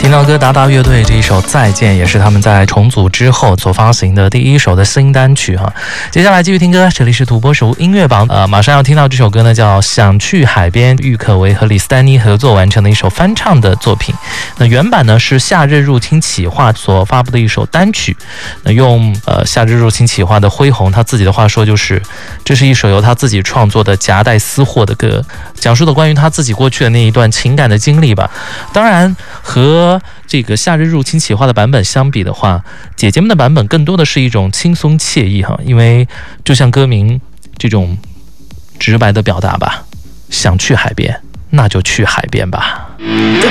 听到歌达达乐队这一首《再见》，也是他们在重组之后所发行的第一首的新单曲哈。接下来继续听歌，这里是土拨鼠音乐榜。马上要听到这首歌呢，叫《想去海边》，郁可唯和李斯丹妮合作完成的一首翻唱的作品。那原版呢是夏日入侵企划所发布的一首单曲。那用夏日入侵企划的恢宏，他自己的话说就是，这是一首由他自己创作的夹带私货的歌，讲述的关于他自己过去的那一段情感的经历吧。当然和这个夏日入侵企划的版本相比的话，姐姐们的版本更多的是一种轻松惬意哈，因为就像歌名这种直白的表达吧，想去海边，那就去海边吧。